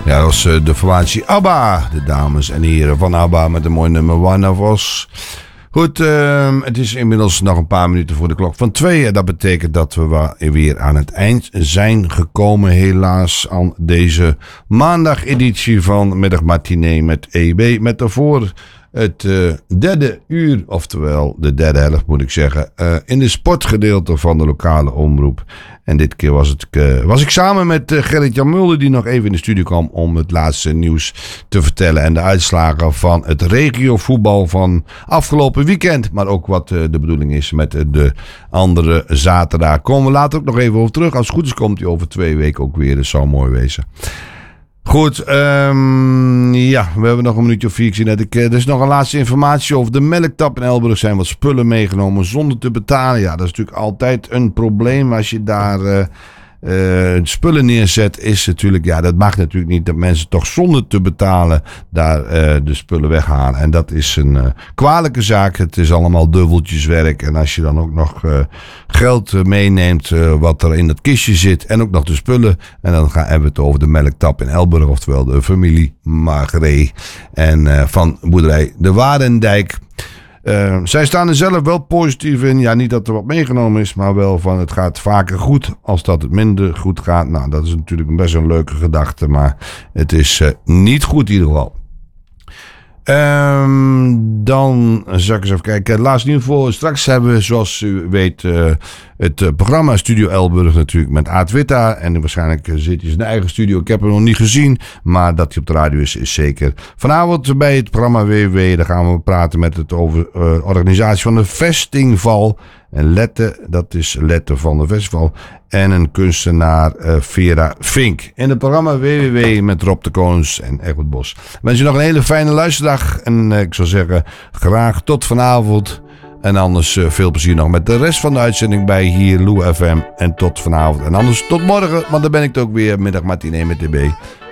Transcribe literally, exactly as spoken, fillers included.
Ja, dat was uh, de formatie ABBA. De dames en heren van ABBA met een mooi nummer One of Us. Goed, uh, het is inmiddels nog een paar minuten voor de klok van twee. En dat betekent dat we weer aan het eind zijn gekomen. Helaas aan deze maandageditie van Middagmatinee met E B. Met daarvoor het uh, derde uur, oftewel de derde helft moet ik zeggen. Uh, in de sportgedeelte van de lokale omroep. En dit keer was, het, uh, was ik samen met uh, Gerrit-Jan Mulder die nog even in de studio kwam om het laatste nieuws te vertellen. En de uitslagen van het regiovoetbal van afgelopen weekend. Maar ook wat uh, de bedoeling is met uh, de andere zaterdag. Komen we later ook nog even over terug. Als het goed is komt hij over twee weken ook weer. Dat zou mooi wezen. Goed, um, ja, we hebben nog een minuutje of vier. Ik zie net, ik, er is nog een laatste informatie over de melktap in Elburg. Zijn wat spullen meegenomen zonder te betalen. Ja, dat is natuurlijk altijd een probleem als je daar uh, uh, spullen neerzet. Is natuurlijk, ja, dat mag natuurlijk niet dat mensen toch zonder te betalen daar uh, de spullen weghalen. En dat is een uh, kwalijke zaak. Het is allemaal dubbeltjes werk. En als je dan ook nog uh, geld uh, meeneemt uh, wat er in dat kistje zit en ook nog de spullen. En dan gaan, hebben we het over de melktap in Elburg, oftewel de familie Magree en uh, van boerderij De Warendijk. Uh, zij staan er zelf wel positief in. Ja, niet dat er wat meegenomen is, maar wel van het gaat vaker goed als dat het minder goed gaat. Nou, dat is natuurlijk best een leuke gedachte, maar het is uh, niet goed in ieder geval. Um, dan zal ik eens even kijken. Laatst nieuws voor. Straks hebben we, zoals u weet, uh, het uh, programma Studio Elburg natuurlijk met Aad Witta. En waarschijnlijk uh, zit hij in zijn eigen studio. Ik heb hem nog niet gezien, maar dat hij op de radio is, is zeker. Vanavond bij het programma W W W, daar gaan we praten met het over uh, organisatie van de Vestingval. En Lette, dat is Lette van de Festival. En een kunstenaar, uh, Vera Vink. In het programma W W W met Rob de Koons en Egbert Bos. Ik wens je nog een hele fijne luisterdag. En uh, ik zou zeggen, graag tot vanavond. En anders uh, veel plezier nog met de rest van de uitzending bij hier Lou F M. En tot vanavond. En anders tot morgen, want dan ben ik ook weer Middagmatinee met D B.